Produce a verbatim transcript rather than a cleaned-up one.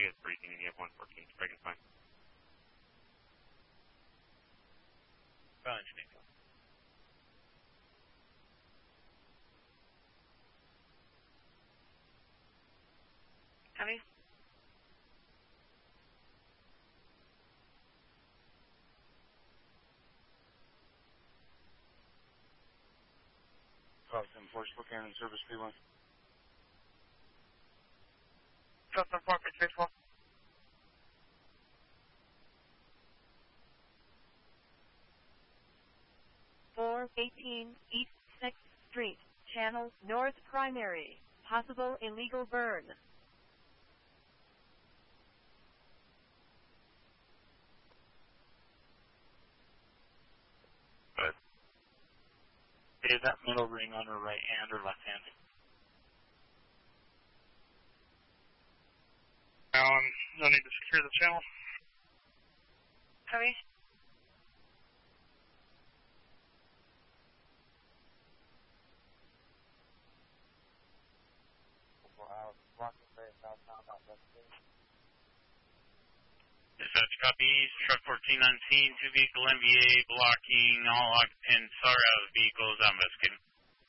she is breathing, and you have one fourteen, breaking fine. Roger, Nick. Copy. twelve ten four, Spokane in service, P one. twelve ten four, pitch baseball. four eighteen East sixth Street, Channel North Primary. Possible illegal burn. Good. Is that middle ring on her right hand or left hand? Now I'm going to need to secure the channel. Copy. Dispatch copies. Truck fourteen on scene. Two vehicle M V A blocking all occupants are out of vehicles. I'm investigating.